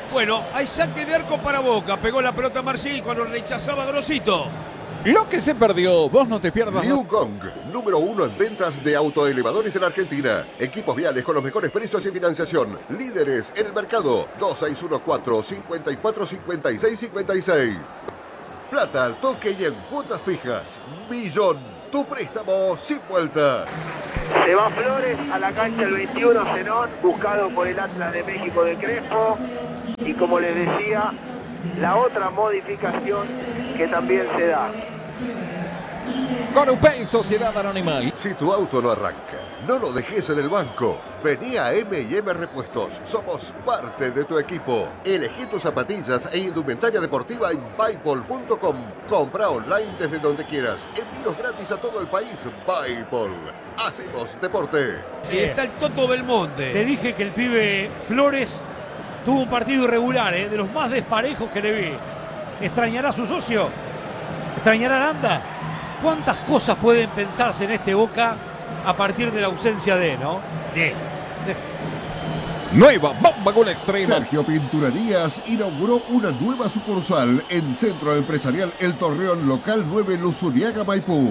Bueno, hay saque de arco para Boca. Pegó la pelota Marcil cuando rechazaba Grosito. Lo que se perdió, vos no te pierdas. Liu Gong, número uno en ventas de autoelevadores en Argentina. Equipos viales con los mejores precios y financiación. Líderes en el mercado. dos seis uno cuatro, cinco cuatro, cinco seis cinco seis. Plata al toque y en cuotas fijas. Millón. Tu préstamo sin vueltas. Se va Flores a la cancha el veintiuno, Zenón, buscado por el Atlas de México de Crespo. Y como les decía, la otra modificación que también se da. Corupel, Sociedad Anónima. Si tu auto no arranca, no lo dejes en el banco. Vení a M y M Repuestos. Somos parte de tu equipo. Elegí tus zapatillas e indumentaria deportiva en Byball punto com. Compra online desde donde quieras. Envíos gratis a todo el país. Byball. Hacemos deporte. Sí, está el Toto Belmonte. Te dije que el pibe Flores tuvo un partido irregular, ¿eh? De los más desparejos que le vi. ¿Extrañará a su socio? ¿Extrañará a Aranda? ¿Cuántas cosas pueden pensarse en este Boca a partir de la ausencia de, ¿no? De. Nueva bomba gol extrema. Sergio Pinturerías inauguró una nueva sucursal en Centro Empresarial El Torreón Local nueve Luzuriaga, Maipú.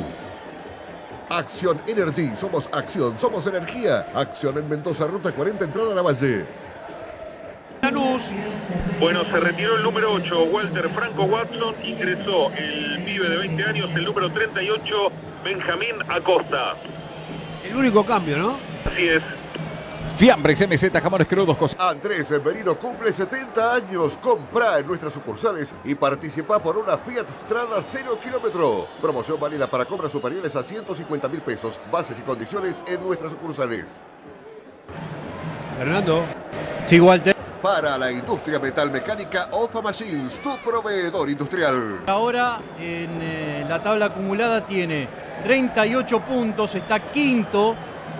Acción Energy, somos acción, somos energía. Acción en Mendoza, Ruta cuarenta, entrada a la Valle. Lanús. Bueno, se retiró el número ocho, Walter Franco Watson. Ingresó el pibe de veinte años, el número treinta y ocho, Benjamín Acosta. El único cambio, ¿no? Así es. Fiambres, M Z, jamones crudos, cosas. Andrés Merino cumple setenta años. Comprá en nuestras sucursales y participa por una Fiat Strada cero kilómetro. Promoción válida para compras superiores a ciento cincuenta mil pesos. Bases y condiciones en nuestras sucursales. Fernando. Sí, Walter. Para la industria metalmecánica, Ofa Machines, tu proveedor industrial. Ahora en eh, la tabla acumulada tiene treinta y ocho puntos, está quinto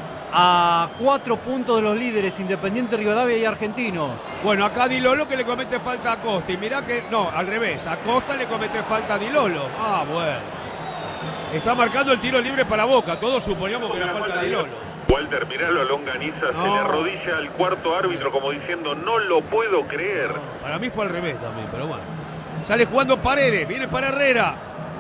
a cuatro puntos de los líderes, Independiente Rivadavia y Argentinos. Bueno, acá Di Lolo que le comete falta a Costa. Y mirá que, no, al revés, a Costa le comete falta a Di Lolo. Ah, bueno. Está marcando el tiro libre para Boca. Todos suponíamos que era falta de Di Lolo. Walter, miralo a Longaniza, No. se le arrodilla al cuarto árbitro como diciendo, no lo puedo creer. No, para mí fue al revés también, pero bueno. Sale jugando Paredes, viene para Herrera.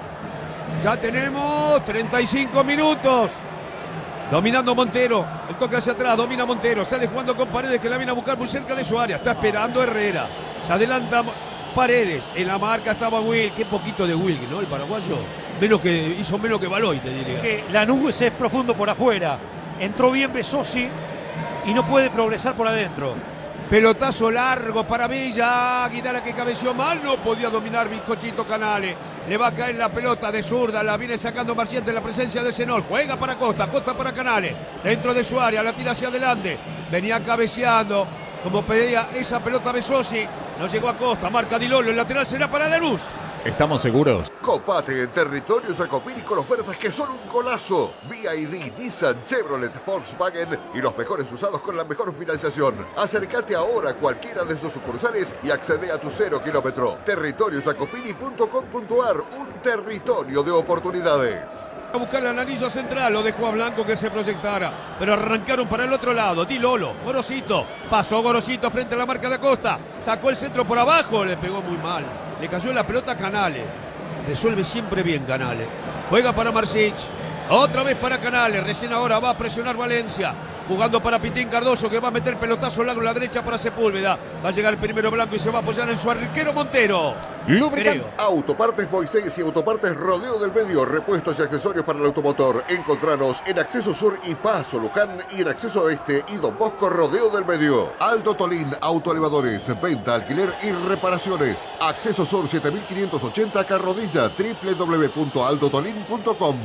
Ya tenemos treinta y cinco minutos. Dominando Montero, el toque hacia atrás, domina Montero, sale jugando con Paredes que la viene a buscar muy cerca de su área, está esperando Herrera, se adelanta Paredes, en la marca estaba Will, qué poquito de Will, ¿no? El paraguayo, menos que, hizo menos que Baloy, te diría. Que Lanús es profundo por afuera, entró bien Besosi y no puede progresar por adentro. Pelotazo largo para Villa, Aguidala que cabeció mal, no podía dominar Bizcochito Canales. Le va a caer la pelota de zurda, la viene sacando Marciente en la presencia de Zenol. Juega para Costa, Costa para Canales. Dentro de su área, la tira hacia adelante. Venía cabeceando, como pedía esa pelota Besosi. No llegó a Costa, marca Di Lolo, el lateral será para Lanús. ¿Estamos seguros? Copate en territorio Jacopini con ofertas que son un golazo. B I D, Nissan, Chevrolet, Volkswagen y los mejores usados con la mejor financiación. Acércate ahora a cualquiera de sus sucursales y accede a tu cero kilómetro. territorio jacopini punto com punto ar, un territorio de oportunidades. A buscar el anillo central, lo dejó a Blanco que se proyectara, pero arrancaron para el otro lado. Di Lolo, Gorosito, pasó Gorosito frente a la marca de Acosta, sacó el centro por abajo, le pegó muy mal, le cayó la pelota a Canales, resuelve siempre bien Canales, juega para Marcich, otra vez para Canales, recién ahora va a presionar Valencia, jugando para Pitín Cardoso que va a meter pelotazo largo a la derecha para Sepúlveda, va a llegar el primero Blanco y se va a apoyar en su arquero Montero. Lubricante. Creo. Autopartes Moisés y Autopartes Rodeo del Medio, repuestos y accesorios para el automotor. Encontranos en Acceso Sur y Paso Luján y en Acceso Oeste y Don Bosco Rodeo del Medio. Aldo Tolín, autoelevadores, venta, alquiler y reparaciones. Acceso Sur siete mil quinientos ochenta Carrodilla, doble u doble u doble u punto aldo tolín punto com.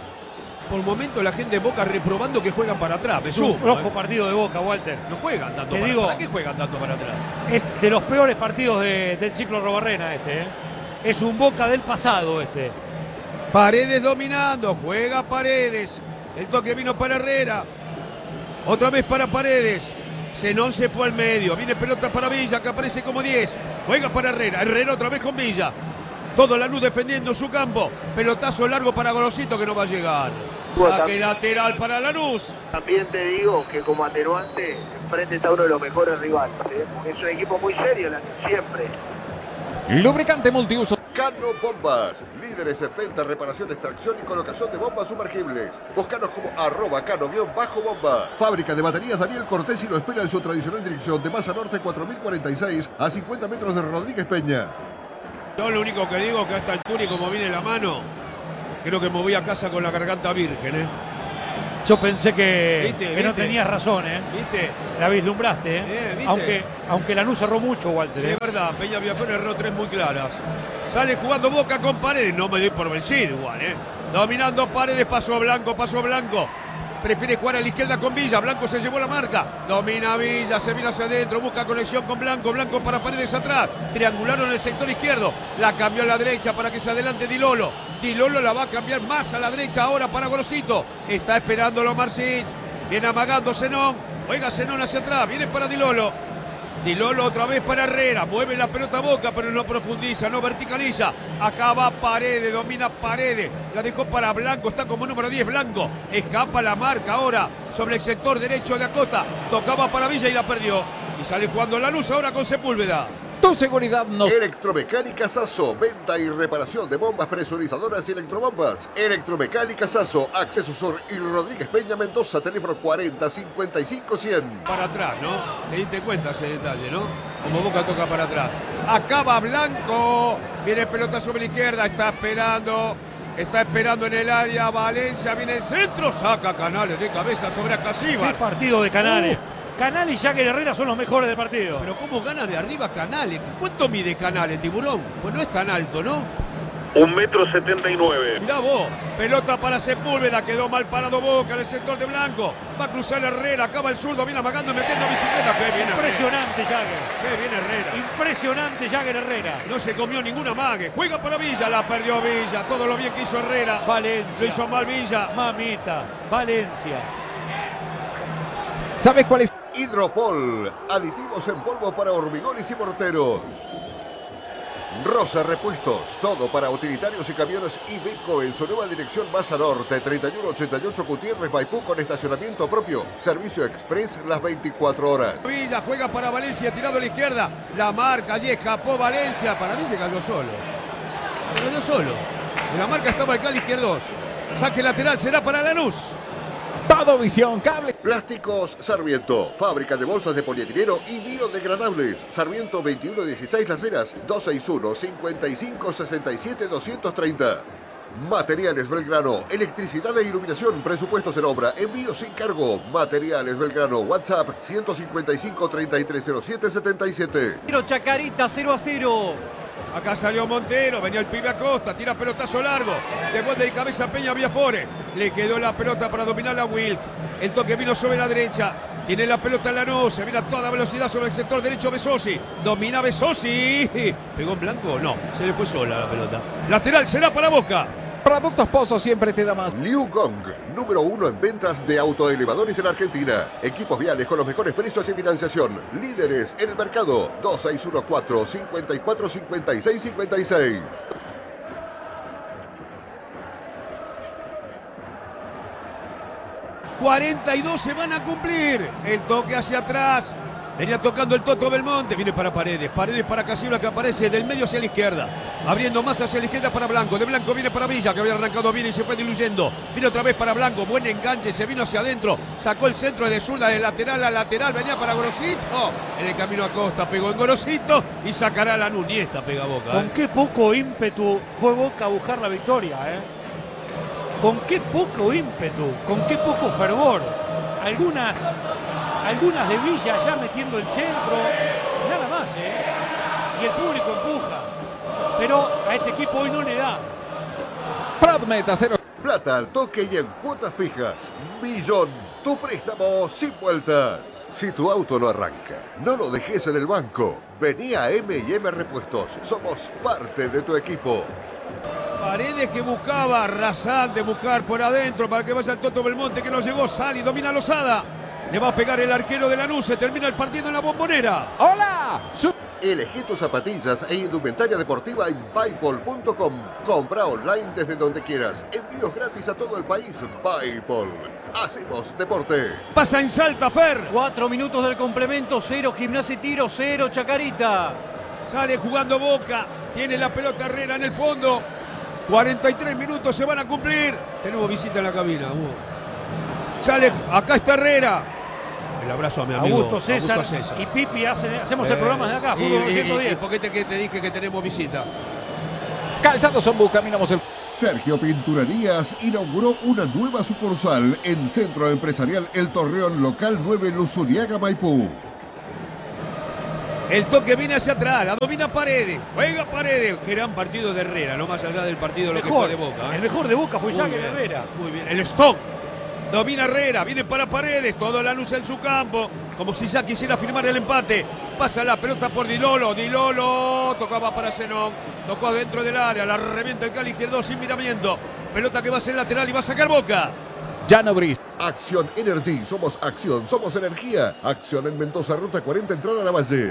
Por momento la gente de Boca reprobando que juegan para atrás. Me Es un sumo, flojo ¿eh? partido de Boca, Walter. No juegan tanto Te para digo- atrás. ¿Para qué juegan tanto para atrás? Es de los peores partidos de- del ciclo Robarrena este, ¿eh? Es un Boca del pasado este. Paredes dominando, juega Paredes. El toque vino para Herrera. Otra vez para Paredes. Zenón se fue al medio. Viene pelota para Villa que aparece como diez. Juega para Herrera. Herrera otra vez con Villa. Todo Lanús defendiendo su campo. Pelotazo largo para Gorosito que no va a llegar. Saque lateral para Lanús. También te digo que como atenuante, enfrente está uno de los mejores rivales. ¿eh? Porque es un equipo muy serio, Lanús, siempre. Lubricante multiuso. Cano Bombas, líderes en venta, reparación, extracción y colocación de bombas sumergibles. Búscanos como arroba cano-bomba. Fábrica de baterías Daniel Cortés y lo espera en su tradicional dirección de Masa Norte cuatro mil cuarenta y seis a cincuenta metros de Rodríguez Peña. Yo lo único que digo que a esta altura y como viene la mano, creo que me voy a casa con la garganta virgen, ¿eh? Yo pensé que, ¿Viste, que viste? no tenías razón, ¿eh? ¿Viste? La vislumbraste, ¿eh? Eh, ¿viste? Aunque, aunque Lanús cerró mucho, Walter. Sí, ¿eh? es verdad, Peña Viafón erró tres muy claras. Sale jugando Boca con Paredes, no me doy por vencido igual, ¿eh? Dominando Paredes, paso a Blanco, paso a Blanco. Prefiere jugar a la izquierda con Villa, Blanco se llevó la marca. Domina Villa, se vino hacia adentro, busca conexión con Blanco, Blanco para Paredes atrás. Triangularon en el sector izquierdo, la cambió a la derecha para que se adelante Di Lolo. Di Lolo la va a cambiar más a la derecha ahora para Gorosito. Está esperándolo Marcic, viene amagando Zenón. Juega Zenón hacia atrás, viene para Di Lolo. Di Lolo otra vez para Herrera, mueve la pelota a Boca, pero no profundiza, no verticaliza. Acaba Paredes, domina Paredes, la dejó para Blanco, está como número diez Blanco. Escapa la marca ahora sobre el sector derecho de Acosta. Tocaba para Villa y la perdió. Y sale jugando Lanús ahora con Sepúlveda. Tu seguridad nos... Electromecánica Sasso, venta y reparación de bombas presurizadoras y electrobombas. Electromecánica Sasso, Acceso Sur y Rodríguez Peña Mendoza, teléfono cuarenta cincuenta y cinco cien. Para atrás, ¿no? Te diste cuenta ese detalle, ¿no? Como Boca toca para atrás. Acaba Blanco, viene pelota sobre la izquierda, está esperando. Está esperando en el área, Valencia viene el centro, saca Canales de cabeza sobre Qué Acasíbar. partido de Canales. Uh. Canales y Jagger Herrera son los mejores del partido. Pero cómo gana de arriba Canales. ¿Cuánto mide Canales, Tiburón? Pues no es tan alto, ¿no? Un metro setenta y nueve. Mirá vos, pelota para Sepúlveda, quedó mal parado Boca en el sector de Blanco. Va a cruzar Herrera, acaba el zurdo, viene amagando, metiendo bicicleta. Qué bien Herrera. Impresionante Jagger. Qué bien Herrera. Impresionante Jagger Herrera. No se comió ninguna mague. Juega para Villa, la perdió Villa. Todo lo bien que hizo Herrera. Valencia. Lo hizo mal Villa. Mamita. Valencia. ¿Sabes cuál es? Hidropol, aditivos en polvo para hormigones y morteros. Rosa Repuestos, todo para utilitarios y camiones Iveco en su nueva dirección Masa Norte, treinta y uno ochenta y ocho Gutiérrez, Maipú, con estacionamiento propio. Servicio express las veinticuatro horas. Villa juega para Valencia, tirado a la izquierda. La marca, allí escapó Valencia. Para mí se cayó solo. Se cayó solo. En la marca estaba el Cali izquierdos. Saque lateral será para Lanús. Todo Visión Cable. Plásticos Sarmiento, fábrica de bolsas de polietileno y biodegradables. Sarmiento veintiuno dieciséis Las Heras, dos seis uno, cincuenta y cinco sesenta y siete, doscientos treinta. Materiales Belgrano, electricidad e iluminación, presupuestos en obra, envío sin cargo. Materiales Belgrano, WhatsApp ciento cincuenta y cinco, treinta y tres cero siete, setenta y siete. Pero Chacarita cero a cero. Acá salió Montero, venía el pibe Acosta, tira pelotazo largo, devuelve de cabeza Peña Viafore, le quedó la pelota para dominar a Wilk, el toque vino sobre la derecha, tiene la pelota en Lanús, se viene a toda velocidad sobre el sector derecho Besosi, domina Besosi, ¿pegó en blanco? No, se le fue sola la pelota, lateral será para Boca. Productos Pozo siempre te da más. Liu Gong, número uno en ventas de autoelevadores en Argentina. Equipos viales con los mejores precios y financiación. Líderes en el mercado. dos seis uno cuatro, cincuenta y cuatro, cincuenta y seis, cincuenta y seis. cuarenta y dos se van a cumplir. El toque hacia atrás. Venía tocando el Toto Belmonte, viene para Paredes, Paredes para Casibla que aparece del medio hacia la izquierda, abriendo más hacia la izquierda para Blanco, de Blanco viene para Villa que había arrancado bien y se fue diluyendo, viene otra vez para Blanco, buen enganche, se vino hacia adentro, sacó el centro de zurda de lateral a lateral, venía para Gorosito, en el camino a Costa, pegó en Gorosito y sacará la Nuniesta, pega Boca. Con ¿eh? qué poco ímpetu fue Boca a buscar la victoria, ¿eh? Con qué poco ímpetu, con qué poco fervor. Algunas, algunas de Villa ya metiendo el centro, nada más, ¿eh? Y el público empuja. Pero a este equipo hoy no le da. Prodmeta cero. Plata al toque y en cuotas fijas. Millón, tu préstamo sin vueltas. Si tu auto no arranca, no lo dejes en el banco. Vení a M y M Repuestos. Somos parte de tu equipo. Paredes que buscaba, rasante buscar por adentro para que vaya el Toto Belmonte que no llegó, sale y domina Lozada. Le va a pegar el arquero de Lanús, se termina el partido en la Bombonera. ¡Hola! Su Elegí tus zapatillas e indumentaria deportiva en Paypal punto com. Compra online desde donde quieras. Envíos gratis a todo el país. Paypal. Hacemos deporte. Pasa en Salta, Fer. Cuatro minutos del complemento, cero Gimnasia y Tiro, cero Chacarita. Sale jugando Boca. Tiene la pelota Herrera en el fondo. cuarenta y tres minutos se van a cumplir. Tenemos visita en la cabina. Hugo. Sale, acá está Herrera. El abrazo a mi amigo Augusto César, Augusto César. y Pipi hace- hacemos Eh, el programa desde acá, y- Fútbol y- novecientos diez. y ¿por qué te, que te dije que tenemos visita? Calzado Sombú, caminamos el... Sergio Pinturerías inauguró una nueva sucursal en Centro Empresarial El Torreón, local nueve, Luzuriaga, Maipú. El toque viene hacia atrás, la domina Paredes, juega Paredes. Gran partido de Herrera, no más allá del partido lo que Mejor, fue de Boca. ¿eh? el mejor de Boca fue Muy Jagger bien, Herrera. Muy bien, el stop. Domina Herrera, viene para Paredes, todo la luz en su campo, como si ya quisiera firmar el empate. Pasa la pelota por Dilolo, Dilolo tocaba para Zenón, tocó dentro del área, la revienta el Cali izquierdo sin miramiento. Pelota que va a ser lateral y va a sacar Boca. Llano Briz. Acción Energy, somos acción, somos energía. Acción en Mendoza, ruta cuarenta, entrada a la Valle.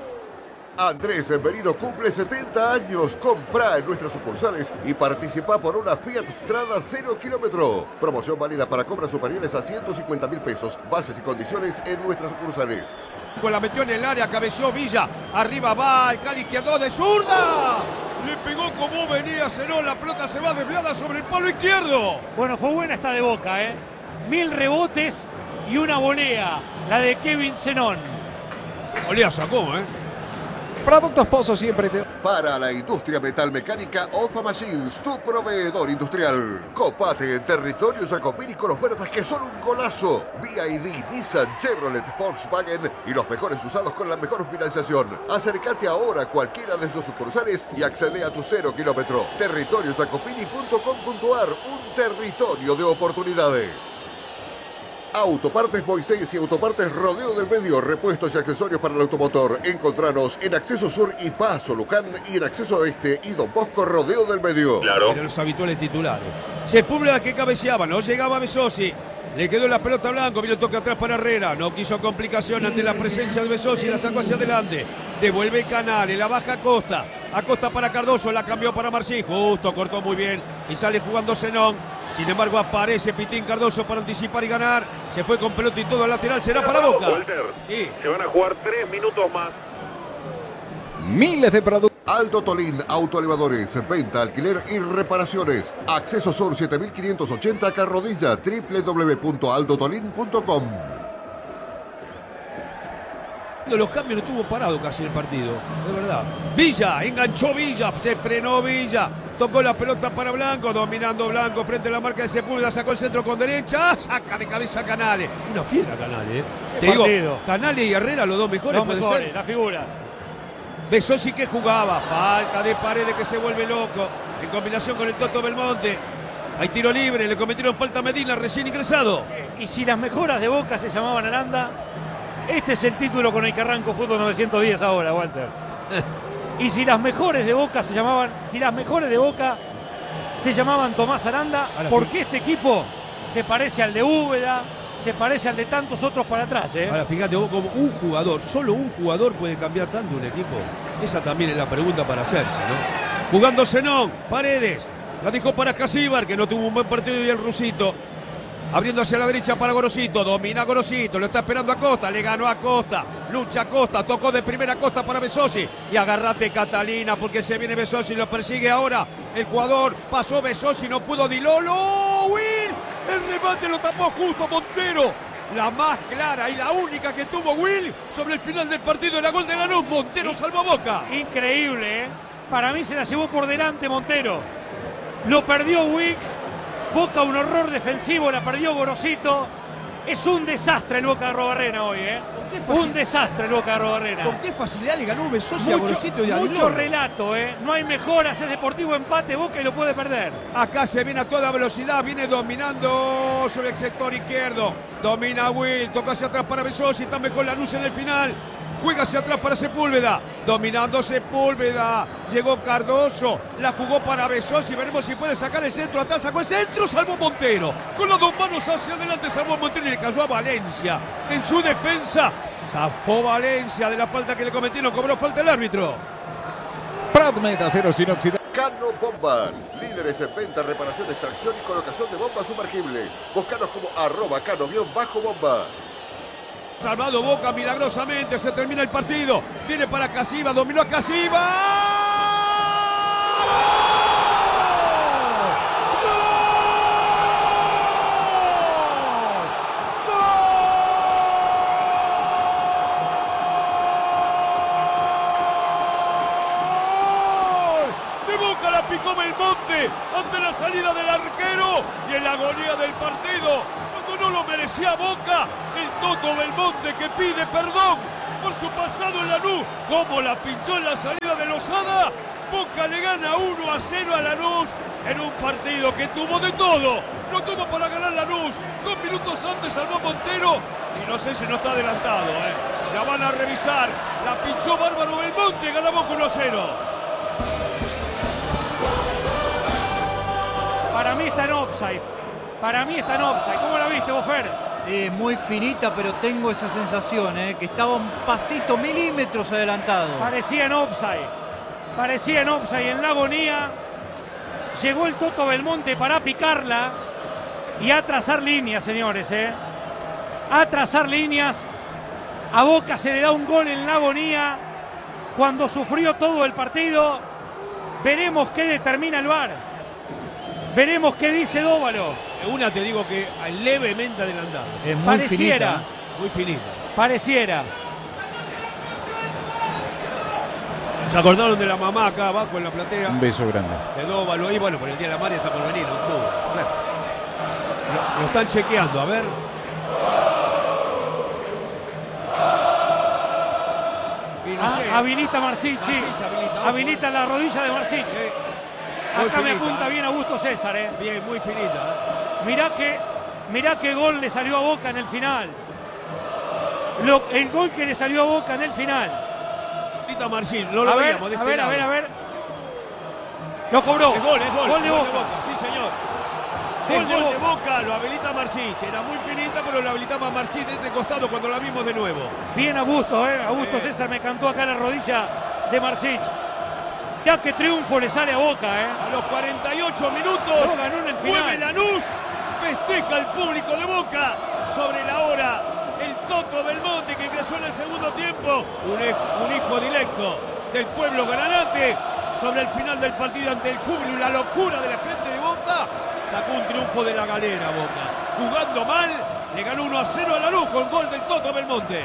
Andrés Merino cumple setenta años. Comprá en nuestras sucursales y participa por una Fiat Strada cero kilómetro. Promoción válida para compras superiores a ciento cincuenta mil pesos. Bases y condiciones en nuestras sucursales. Con la metió en el área, cabeció Villa. Arriba va el Cali izquierdo de zurda. Le pegó como venía Zenón. La pelota se va desviada sobre el palo izquierdo. Bueno, fue buena esta de Boca, ¿eh? Mil rebotes y una volea, la de Kevin Zenón. Olea sacó, ¿eh? Productos Pozo siempre te... Para la industria metalmecánica, Ofa Machines, tu proveedor industrial. Copate en territorio Jacopini con ofertas que son un golazo. B I D, Nissan, Chevrolet, Volkswagen y los mejores usados con la mejor financiación. Acércate ahora a cualquiera de sus sucursales y accede a tu cero kilómetro. territorio jacopini punto com punto ar, un territorio de oportunidades. Autopartes Moisés y Autopartes Rodeo del Medio, repuestos y accesorios para el automotor. Encontranos en Acceso Sur y Paso Luján y en Acceso Este y Don Bosco Rodeo del Medio. Claro. Eran los habituales titulares. Sepúlveda que cabeceaba, no llegaba Besosi. Le quedó la pelota a Blanco, vino el toque atrás para Herrera. No quiso complicación ante la presencia de Besosi, la sacó hacia adelante. Devuelve Canales, la baja Acosta. Acosta para Cardoso, la cambió para Marcín. Justo, cortó muy bien y sale jugando Zenón. Sin embargo, aparece Pitín Cardoso para anticipar y ganar. Se fue con pelota y todo al lateral. Será para Boca. Walter, Sí. se van a jugar tres minutos más. Miles de productos. Aldo Tolín, autoelevadores, venta, alquiler y reparaciones. Acceso Sur siete mil quinientos ochenta, Carrodilla, doble u doble u doble u punto aldo tolín punto com. Los cambios no estuvo parado casi el partido, de verdad. Villa, enganchó Villa, se frenó Villa. Tocó la pelota para Blanco, dominando Blanco frente a la marca de Sepúlveda, sacó el centro con derecha, saca de cabeza Canales. Una fiera Canales, ¿eh? Te digo, partido. Canales y Herrera, los dos mejores, Los puede mejores, ser. las figuras. Besosi que jugaba, falta de Paredes que se vuelve loco, en combinación con el Toto Belmonte. Hay tiro libre, le cometieron falta a Medina, recién ingresado. Y si las mejoras de Boca se llamaban Aranda, este es el título con el que arranco Fútbol novecientos diez ahora, Walter. Y si las mejores de Boca se llamaban, si las mejores de Boca se llamaban Tomás Aranda, Ahora, porque este equipo se parece al de Úbeda, se parece al de tantos otros para atrás, ¿eh? Ahora fíjate vos como un jugador, solo un jugador puede cambiar tanto un equipo. Esa también es la pregunta para hacerse, ¿no? Jugando Zenón, Paredes, la dejó para Casíbar, que no tuvo un buen partido, y el Rusito. Abriendo hacia la derecha para Gorosito, domina Gorosito, lo está esperando Acosta, le ganó a Acosta, lucha Acosta, tocó de primera Acosta para Besosi y agarrate Catalina porque se viene Besosi, lo persigue ahora el jugador, pasó Besosi, no pudo Dilolo, Will, el remate lo tapó justo Montero, la más clara y la única que tuvo Will sobre el final del partido era gol de Lanús, Montero salvó Boca. Increíble, ¿eh? Para mí se la llevó por delante Montero. Lo perdió Wick. Boca un horror defensivo, la perdió Gorosito. Es un desastre el Boca de Arrobarrena hoy, ¿eh? qué facil- Un desastre el Boca de Arrobarena. ¿Con qué facilidad le ganó Besosi a Mucho, Gorosito y a mucho Dilolo? relato, ¿eh? No hay mejoras, es Deportivo empate, Boca y lo puede perder. Acá se viene a toda velocidad, viene dominando sobre el sector izquierdo. Domina Will, toca hacia atrás para Besosi, está mejor la luz en el final. Juega hacia atrás para Sepúlveda, dominando Sepúlveda. Llegó Cardoso, la jugó para Besosi, veremos si puede sacar el centro. Atrás sacó el centro, salvó Montero. Con las dos manos hacia adelante salvó Montero y le cayó a Valencia. En su defensa, Zafó Valencia de la falta que le cometieron, cobró falta el árbitro. Pradmed, aceros inoxidables. Cano Bombas, líderes en venta, reparación, extracción y colocación de bombas sumergibles. Búscanos como arroba cano-bombas. Salvado Boca milagrosamente, se termina el partido. Viene para Casiva, dominó a Casiva. Picó Belmonte ante la salida del arquero y en la agonía del partido, cuando no lo merecía Boca, el Toto Belmonte que pide perdón por su pasado en Lanús, como la pinchó en la salida de Lozada. Boca le gana uno a cero a Lanús en un partido que tuvo de todo. No tuvo para ganar Lanús, dos minutos antes salvó Montero y no sé si no está adelantado, ¿eh? La van a revisar, la pinchó Bárbaro Belmonte, gana Boca uno a cero. Para mí está en offside. Para mí está en offside. ¿Cómo la viste, Bofer? Sí, muy finita, pero tengo esa sensación, ¿eh? que estaba un pasito, milímetros adelantado. Parecía en offside. Parecía en offside. En la agonía llegó el Toto Belmonte para picarla y a trazar líneas, señores. ¿eh? A trazar líneas. A Boca se le da un gol en la agonía cuando sufrió todo el partido. Veremos qué determina el V A R. Veremos qué dice Dóvalo. Una te digo que levemente adelantada. Es muy Pareciera. finita. Muy finita. Pareciera. Se acordaron de la mamá acá abajo en la platea. Un beso grande. De Dóvalo ahí, bueno, por el Día de la Madre está por venir, no pudo. Claro. Lo, lo están chequeando, a ver. Y no sé. Ah, habilita Marsichi. Marsic habilita, Habilita la rodilla de Marsichi. Sí. Acá Muy me finita, apunta ¿eh? bien Augusto César. ¿eh? Bien, muy finita. ¿eh? Mirá que, mirá qué gol le salió a Boca en el final. Lo, el gol que le salió a Boca en el final. Tita Marcil, no lo A ver, veíamos de a este ver, a lado. ver, a ver. Lo cobró. Es gol, es gol. Gol de Boca. Sí, señor. Gol Es de gol de Boca. Boca, lo habilita Marcich. Era muy finita, pero lo habilitaba Marcich de este costado cuando la vimos de nuevo. Bien Augusto, ¿eh? Augusto Eh. César me cantó acá la rodilla de Marsic. Ya que triunfo le sale a Boca, ¿eh? A los cuarenta y ocho minutos, No ganó en el final. mueve Lanús, festeja el público de Boca sobre la hora. El Toto Belmonte que ingresó en el segundo tiempo, un, un hijo directo del pueblo granate, sobre el final del partido ante el júbilo y la locura de la gente de Boca, sacó un triunfo de la galera Boca. Jugando mal, le ganó uno a cero a Lanús con gol del Toto Belmonte.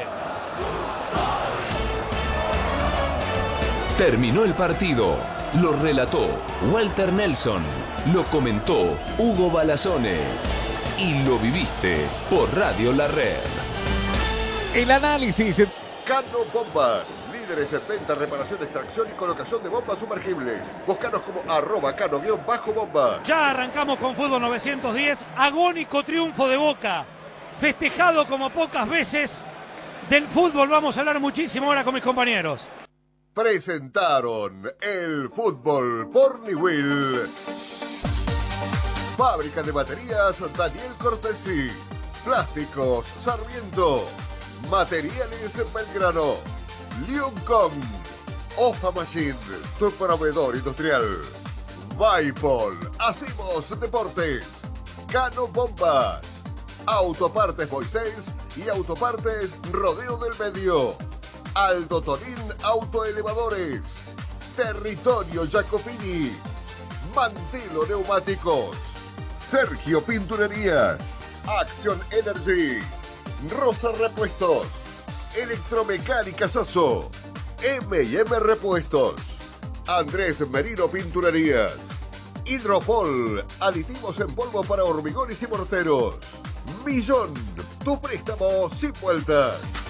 Terminó el partido. Lo relató Walter Nelson. Lo comentó Hugo Balazone. Y lo viviste por Radio La Red. El análisis. Cano Bombas, líderes en venta, reparación, extracción y colocación de bombas sumergibles. Búscanos como arroba cano-bombas. Ya arrancamos con Fútbol novecientos diez. Agónico triunfo de Boca. Festejado como pocas veces. Del fútbol vamos a hablar muchísimo ahora con mis compañeros. Presentaron el fútbol por Niwil. Fábrica de baterías Daniel Cortesi. Plásticos Sarmiento. Materiales Belgrano. Liuncon. Ofa Machine, tu proveedor industrial. Vaipol. Hacemos deportes. Cano Bombas. Autopartes Moisés y Autopartes Rodeo del Medio. Aldo Tonín Autoelevadores. Territorio Jacopini. Mantilo Neumáticos. Sergio Pinturerías. Action Energy. Rosa Repuestos. Electromecánica Sasso. eme y eme Repuestos. Andrés Merino Pinturerías. Hidropol. Aditivos en polvo para hormigones y morteros. Millón. Tu préstamo sin vueltas.